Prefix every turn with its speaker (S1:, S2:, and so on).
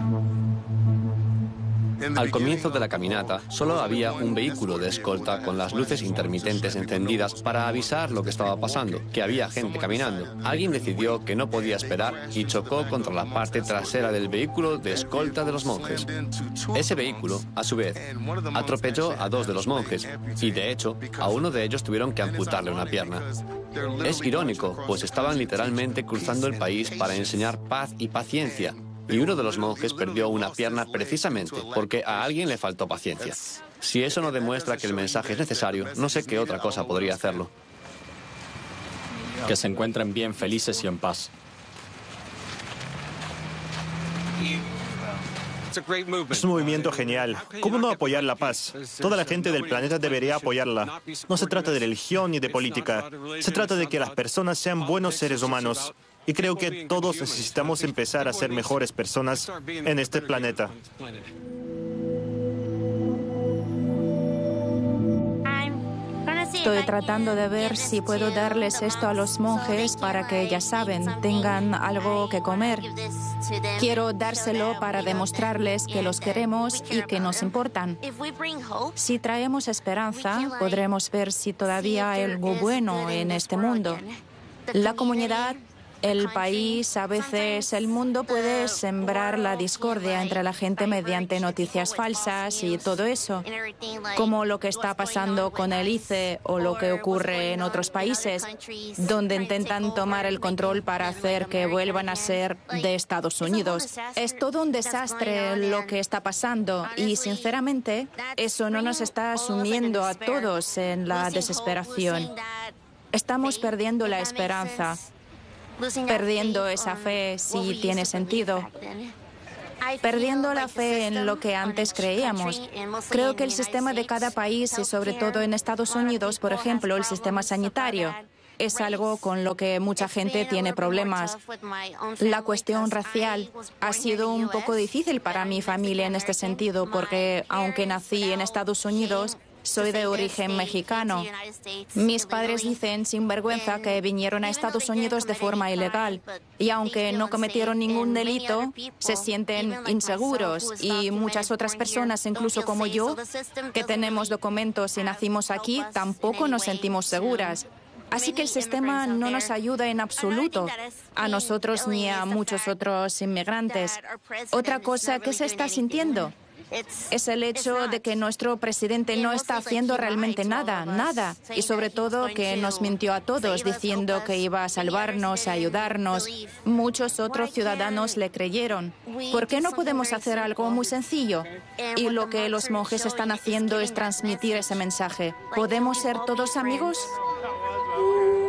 S1: Al comienzo de la caminata, solo había un vehículo de escolta con las luces intermitentes encendidas para avisar lo que estaba pasando, que había gente caminando. Alguien decidió que no podía esperar y chocó contra la parte trasera del vehículo de escolta de los monjes. Ese vehículo, a su vez, atropelló a 2 de los monjes y, de hecho, a uno de ellos tuvieron que amputarle una pierna. Es irónico, pues estaban literalmente cruzando el país para enseñar paz y paciencia. Y uno de los monjes perdió una pierna precisamente porque a alguien le faltó paciencia. Si eso no demuestra que el mensaje es necesario, no sé qué otra cosa podría hacerlo.
S2: Que se encuentren bien, felices y en paz.
S3: Es un movimiento genial. ¿Cómo no apoyar la paz? Toda la gente del planeta debería apoyarla. No se trata de religión ni de política. Se trata de que las personas sean buenos seres humanos. Y creo que todos necesitamos empezar a ser mejores personas en este planeta.
S4: Estoy tratando de ver si puedo darles esto a los monjes para que, ya saben, tengan algo que comer. Quiero dárselo para demostrarles que los queremos y que nos importan. Si traemos esperanza, podremos ver si todavía hay algo bueno en este mundo. La comunidad, el país, a veces el mundo puede sembrar la discordia entre la gente mediante noticias falsas y todo eso, como lo que está pasando con el ICE o lo que ocurre en otros países, donde intentan tomar el control para hacer que vuelvan a ser de Estados Unidos. Es todo un desastre lo que está pasando y, sinceramente, eso no nos está sumiendo a todos en la desesperación. Estamos perdiendo la esperanza. Perdiendo esa fe, si tiene sentido. Perdiendo la fe en lo que antes creíamos. Creo que el sistema de cada país, y sobre todo en Estados Unidos, por ejemplo, el sistema sanitario, es algo con lo que mucha gente tiene problemas. La cuestión racial ha sido un poco difícil para mi familia en este sentido, porque aunque nací en Estados Unidos, soy de origen mexicano. Mis padres dicen sin vergüenza que vinieron a Estados Unidos de forma ilegal y aunque no cometieron ningún delito, se sienten inseguros y muchas otras personas, incluso como yo, que tenemos documentos y nacimos aquí, tampoco nos sentimos seguras. Así que el sistema no nos ayuda en absoluto, a nosotros ni a muchos otros inmigrantes. Otra cosa que se está sintiendo es el hecho de que nuestro presidente no está haciendo realmente nada. Y sobre todo que nos mintió a todos diciendo que iba a salvarnos, a ayudarnos. Muchos otros ciudadanos le creyeron. ¿Por qué no podemos hacer algo muy sencillo? Y lo que los monjes están haciendo es transmitir ese mensaje. ¿Podemos ser todos amigos?